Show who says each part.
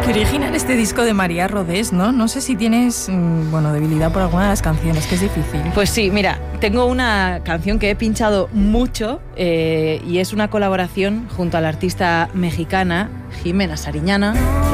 Speaker 1: Se origina en este disco de María Rodés, ¿no? No sé si tienes, debilidad por alguna de las canciones, que es difícil.
Speaker 2: Pues sí, mira, tengo una canción que he pinchado mucho y es una colaboración junto a la artista mexicana Jimena Sariñana.